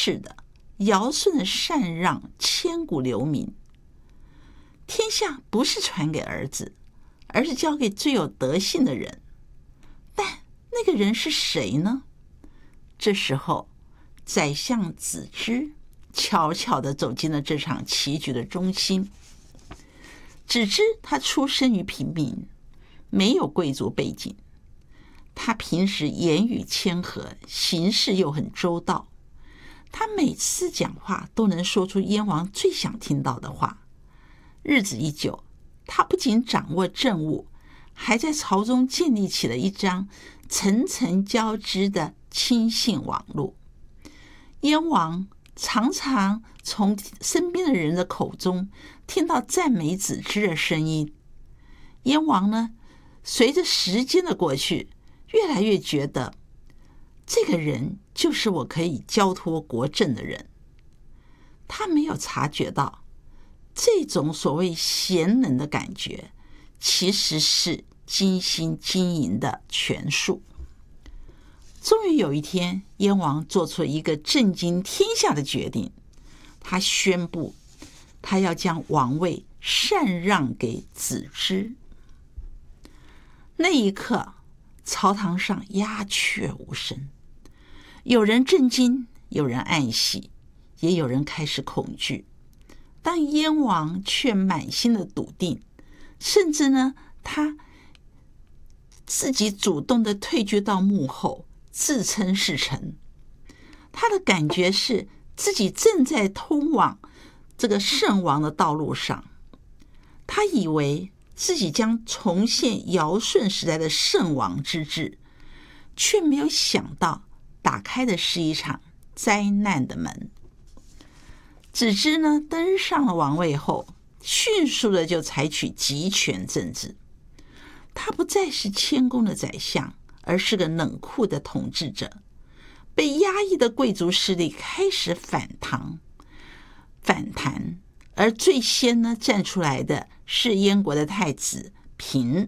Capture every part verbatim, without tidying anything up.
世的，尧舜的禅让千古留名。天下不是传给儿子，而是交给最有德性的人。但那个人是谁呢？这时候，宰相子之悄悄地走进了这场棋局的中心。子之他出身于平民，没有贵族背景。他平时言语谦和，行事又很周到。他每次讲话都能说出燕王最想听到的话。日子一久，他不仅掌握政务，还在朝中建立起了一张层层交织的亲信网络。燕王常常从身边的人的口中听到赞美子之的声音。燕王呢，随着时间的过去，越来越觉得这个人就是我可以交托国政的人。他没有察觉到这种所谓贤能的感觉，其实是精心经营的权术。终于有一天，燕王做出一个震惊天下的决定，他宣布他要将王位禅让给子之。那一刻，朝堂上鸦雀无声，有人震惊，有人暗喜，也有人开始恐惧。但燕王却满心的笃定，甚至呢，他自己主动的退居到幕后，自称是臣。他的感觉是自己正在通往这个圣王的道路上。他以为自己将重现尧舜时代的圣王之治，却没有想到打开的是一场灾难的门。子之呢，登上了王位后，迅速的就采取集权政治。他不再是谦恭的宰相，而是个冷酷的统治者。被压抑的贵族势力开始反弹反弹而最先呢站出来的是燕国的太子平。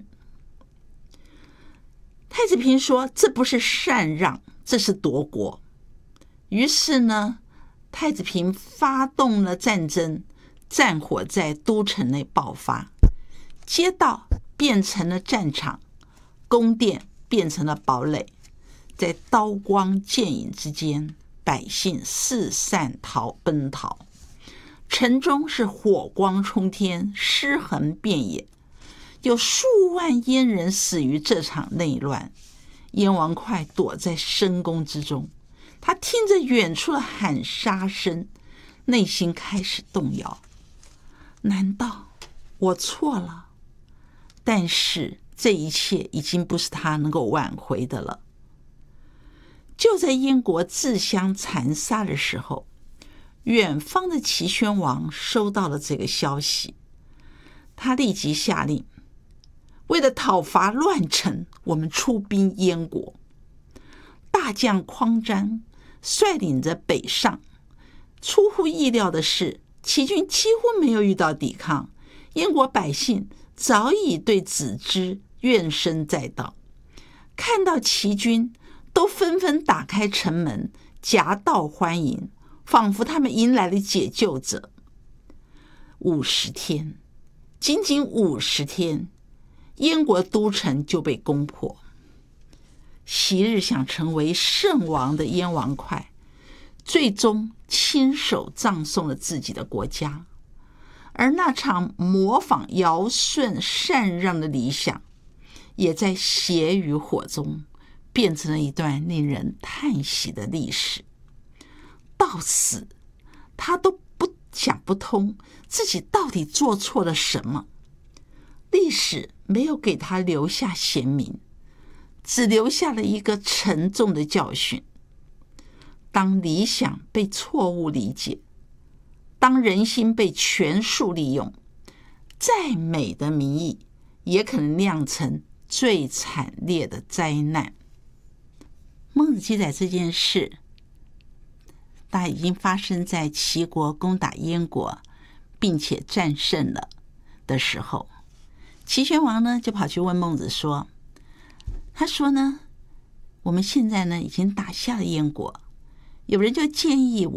太子平说，这不是禅让，这是夺国。于是呢，太子平发动了战争，战火在都城内爆发，街道变成了战场，宫殿变成了堡垒。在刀光剑影之间，百姓四散逃奔逃，城中是火光冲天，尸横遍野，有数万燕人死于这场内乱。燕王哙躲在深宫之中，他听着远处的喊杀声，内心开始动摇。难道我错了？但是这一切已经不是他能够挽回的了。就在燕国自相残杀的时候，远方的齐宣王收到了这个消息，他立即下令，为了讨伐乱臣，我们出兵燕国。大将匡瞻率领着北上，出乎意料的是，齐军几乎没有遇到抵抗，燕国百姓早已对子之怨声载道，看到齐军都纷纷打开城门，夹道欢迎，仿佛他们迎来了解救者。五十天，仅仅五十天，燕国都城就被攻破。昔日想成为圣王的燕王哙，最终亲手葬送了自己的国家。而那场模仿尧舜禅让的理想，也在血与火中变成了一段令人叹息的历史。到死，他都不想不通自己到底做错了什么。历史没有给他留下贤名，只留下了一个沉重的教训。当理想被错误理解，当人心被权术利用，再美的名义也可能酿成最惨烈的灾难。孟子记载这件事，大概已经发生在齐国攻打燕国并且战胜了的时候，齐宣王呢就跑去问孟子说，他说呢，我们现在呢已经打下了燕国，有人就建议